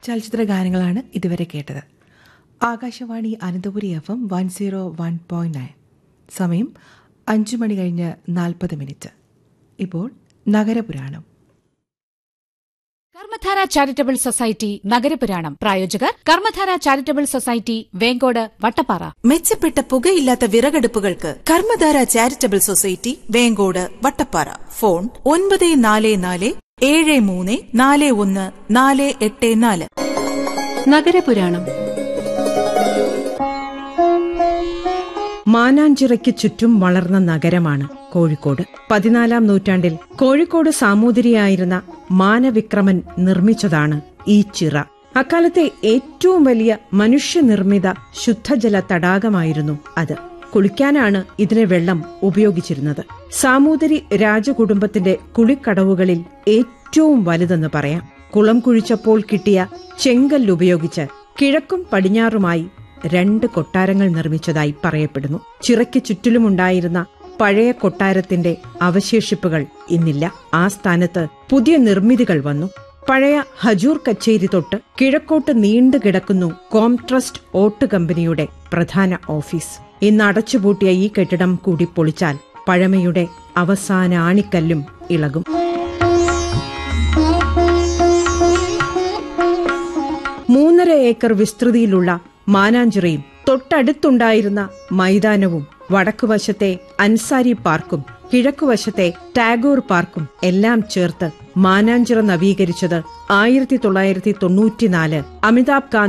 ചലച്ചിത്ര ഗാനങ്ങളാണ് ഇതുവരെ കേട്ടത്. ആകാശവാണി അനന്തപുരി FM 101.9. സമയം 5:40 ഇപ്പോൾ നഗരപുരാണം. Karmadhara charitable society നഗരപുരാണം. പ്രായോജകർ കർമ്മധാര ചാരിറ്റബിൾ സൊസൈറ്റി, വേങ്കോട്, വട്ടപ്പാറ. മെച്ചപ്പെട്ട പുകയില്ലാത്ത വിറകടുപ്പുകൾക്ക് Karmadhara charitable society, Vengode, Vattappara. Phone 9473414484. നഗരപുരാണം. മാനാഞ്ചിറയ്ക്ക് ചുറ്റും വളർന്ന നഗരമാണ് കോഴിക്കോട്. 14-ാം നൂറ്റാണ്ടിൽ കോഴിക്കോട് സാമൂതിരിയായിരുന്ന മാനവിക്രമൻ നിർമ്മിച്ചതാണ് ഈ ചിറ. അക്കാലത്തെ ഏറ്റവും വലിയ മനുഷ്യനിർമ്മിത ശുദ്ധജല തടാകമായിരുന്നു അത്. കുളിക്കാനാണ് ഇതിലെ വെള്ളം ഉപയോഗിച്ചിരുന്നത്. സാമൂതിരി രാജകുടുംബത്തിന്റെ കുളിക്കടവുകളിൽ ഏറ്റവും വലുതെന്ന് പറയാം. കുളം കുഴിച്ചപ്പോൾ കിട്ടിയ ചെങ്കല്ലുപയോഗിച്ച് കിഴക്കും പടിഞ്ഞാറുമായി 2 കൊട്ടാരങ്ങൾ നിർമ്മിച്ചതായി പറയപ്പെടുന്നു. ചിറയ്ക്ക് ചുറ്റിലുമുണ്ടായിരുന്ന പഴയ കൊട്ടാരത്തിന്റെ അവശേഷിപ്പുകൾ ഇന്നില്ല. ആ സ്ഥാനത്ത് പുതിയ നിർമ്മിതികൾ വന്നു. പഴയ ഹജൂർ കച്ചേരി തൊട്ട് കിഴക്കോട്ട് നീണ്ടുകിടക്കുന്നു കോംട്രസ്റ്റ് ഓട്ട് കമ്പനിയുടെ പ്രധാന ഓഫീസ്. ഇന്ന് അടച്ചുപൂട്ടിയ ഈ കെട്ടിടം കൂടി പൊളിച്ചാൽ പഴമയുടെ അവസാന ആണിക്കല്ലും ഇളകും. 3.5 ഏക്കർ വിസ്തൃതിയിലുള്ള മാനാഞ്ചിറയും തൊട്ടടുത്തുണ്ടായിരുന്ന മൈതാനവും വടക്കുവശത്തെ അൻസാരി പാർക്കും കിഴക്കുവശത്തെ ടാഗോർ പാർക്കും എല്ലാം ചേർത്ത് മാനാഞ്ചിറ നവീകരിച്ചത് 1994 അമിതാഭ് കാന്ത്